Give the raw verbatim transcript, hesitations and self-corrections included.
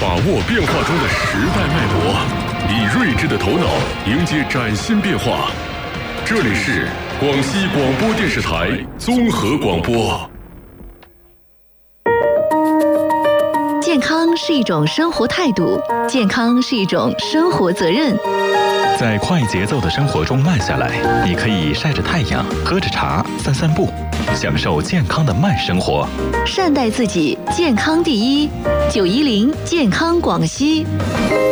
把握变化中的时代脉搏，以睿智的头脑迎接崭新变化。这里是广西广播电视台综合广播。 健康是一种生活态度，健康是一种生活责任。 在快节奏的生活中慢下来，你可以晒着太阳，喝着茶，散散步，享受健康的慢生活。 善待自己，健康第一。九一零健康广西。